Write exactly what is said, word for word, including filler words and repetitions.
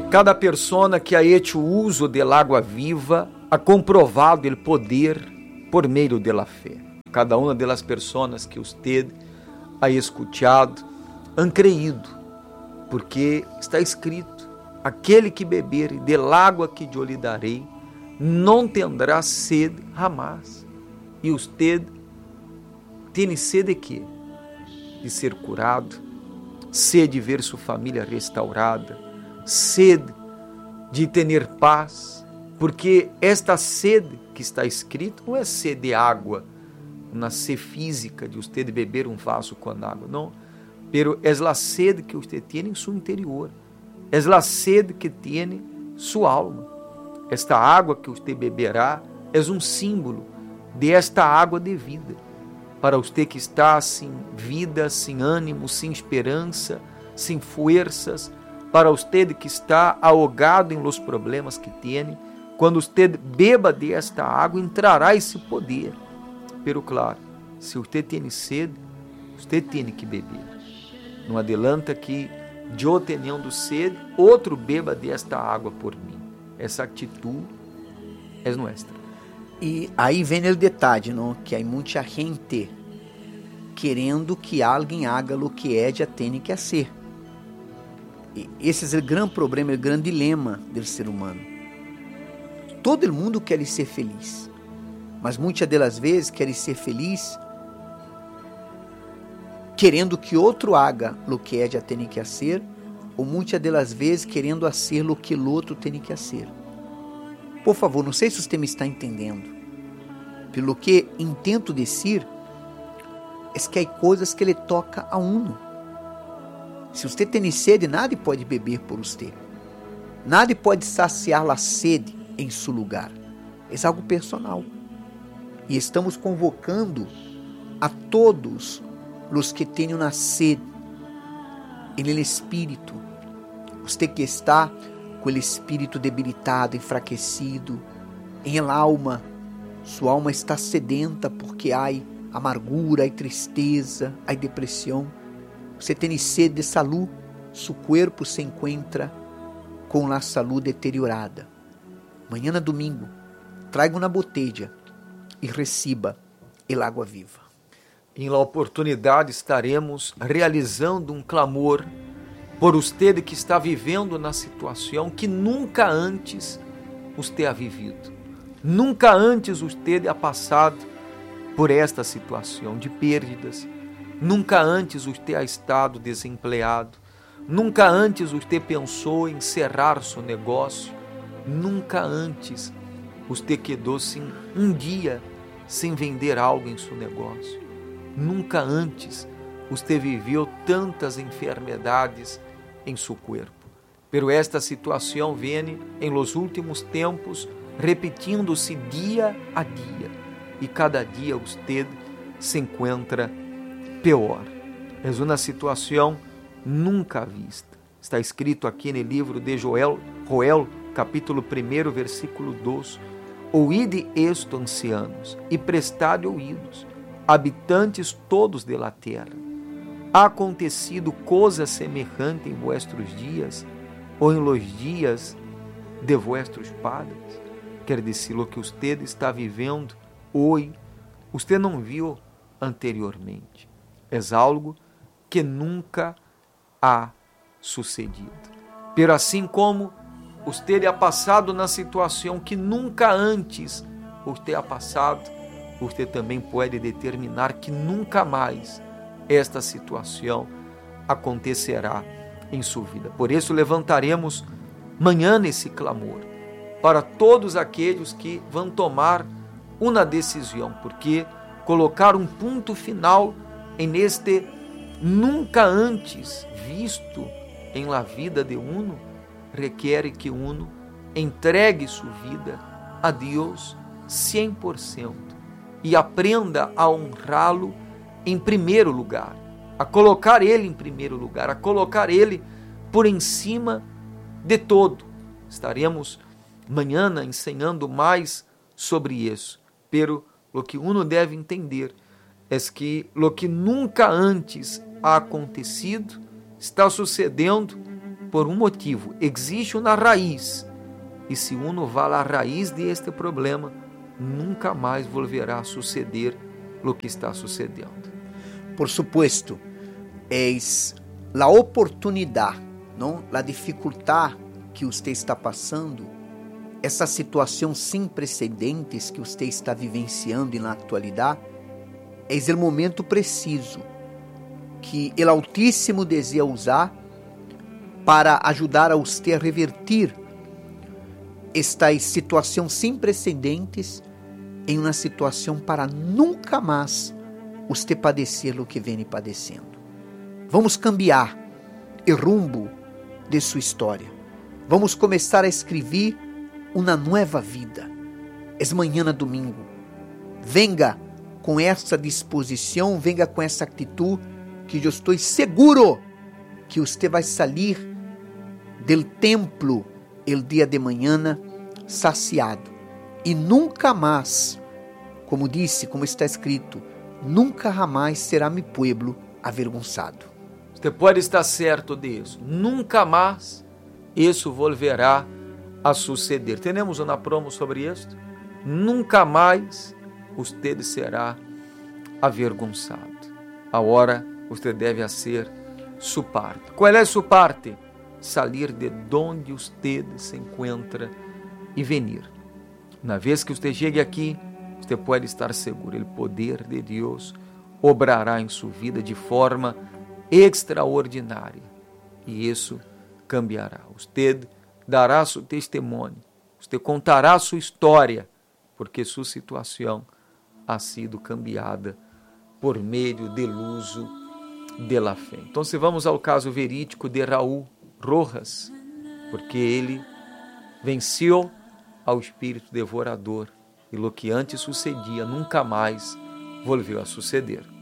Cada persona que ha hecho uso del agua viva ha comprovado el poder por meio de la fe. Cada uma das pessoas que usted ha escuchado han creído, porque está escrito: aquele que beber del agua que eu lhe darei, não tendrá sede jamais. E usted tem sede de quê? De ser curado, sede de ver sua família restaurada, sede de ter paz, porque esta sede que está escrito não é sede de água, uma sede física de usted beber um vaso com água, não, pero é a sede que usted tem em seu interior, é a sede que tem sua alma. Esta água que usted beberá é um símbolo de esta água de vida, para usted que está sem vida, sem ânimo, sem esperança, sem forças, para usted que está ahogado em los problemas que tem. Quando usted beba desta água, entrará esse poder. Pero claro, se usted tem sede, usted tem que beber. Não adianta que eu tendo sede, outro beba desta água por mim. Essa atitude é nossa. E aí vem o detalhe, não? Que há muita gente querendo que alguém haga o que ella tem que fazer. E esse é o grande problema, o grande dilema do ser humano. Todo mundo quer ser feliz, mas muitas das vezes quer ser feliz querendo que outro haga o que ella tem que fazer, ou muitas das vezes querendo fazer o que o outro tem que fazer. Por favor, não sei se você me está entendendo. Pelo que intento dizer, é que há coisas que lhe toca a uno. Se você tem sede, nada pode beber por você. Nada pode saciar a sede em seu lugar. É algo personal. E estamos convocando a todos os que têm uma sede em el espírito. Você que está com o espírito debilitado, enfraquecido, em el alma, sua alma está sedenta porque há amargura, há tristeza, há depressão. Você tem sede de saúde, seu corpo se encontra com a saúde deteriorada. Amanhã, domingo, traga uma botella e receba el água viva. Em la oportunidade estaremos realizando um clamor por usted que está vivendo na situação que nunca antes usted ha vivido. Nunca antes usted ha passado por esta situação de perdas. Nunca antes usted ha estado desempregado. Nunca antes usted pensou em cerrar seu negócio. Nunca antes usted quedou sem um dia sem vender algo em seu negócio. Nunca antes usted viveu tantas enfermidades em seu corpo. Pero esta situação vem em los últimos tempos repetindo-se dia a dia, e cada dia usted se encontra pior. É uma situação nunca vista. Está escrito aqui no livro de Joel, Joel capítulo um, versículo dois: Ouide esto, ancianos, e prestade ouvidos, habitantes todos de la terra. Ha acontecido coisa semejante em vuestros dias, ou em los dias de vuestros padres? Quer dizer, o que usted está vivendo hoje, usted não viu anteriormente. É algo que nunca ha sucedido. Pero assim como usted ha passado na situação que nunca antes usted ha passado, usted também pode determinar que nunca mais esta situação acontecerá em sua vida. Por isso levantaremos amanhã esse clamor para todos aqueles que vão tomar uma decisão, porque colocar um ponto final em este nunca antes visto em la vida de uno requer que uno entregue sua vida a Deus cem por cento e aprenda a honrá-lo em primeiro lugar, a colocar Ele em primeiro lugar, a colocar Ele por em cima de todo. Estaremos amanhã ensinando mais sobre isso, pero o que uno deve entender é que o que nunca antes ha acontecido está sucedendo por um motivo. Existe uma raiz. E se uno va à raiz de este problema, nunca mais volverá a suceder o que está sucedendo. Por supuesto, es a oportunidade, não? A dificuldade que você está passando, essa situação sem precedentes que você está vivenciando na atualidade, é o momento preciso que o Altíssimo deseja usar para ajudar a você a revertir esta situação sem precedentes em uma situação para nunca mais você padecer o que vem padecendo. Vamos cambiar o rumbo de sua história. Vamos começar a escrever uma nova vida. É manhã domingo. Venga com essa disposição, venga com essa atitude, que eu estou seguro que você vai sair do templo el dia de manhã saciado e nunca mais, como disse, como está escrito, nunca jamais será mi pueblo avergonçado. Você pode estar certo disso. Nunca mais isso volverá a suceder. Temos uma promo sobre isso. Nunca mais você será avergonçado. Agora você deve fazer sua parte. Qual é sua parte? Salir de onde você se encontra e venir. Na vez que você chegue aqui, você pode estar seguro. O poder de Deus obrará em sua vida de forma extraordinária. E isso cambiará. Você dará seu testemunho. Você contará sua história, porque sua situação ha sido cambiada por meio do uso de la fé. Então, se vamos ao caso verídico de Raul Rojas, porque ele venceu ao espírito devorador e o que antes sucedia nunca mais volveu a suceder.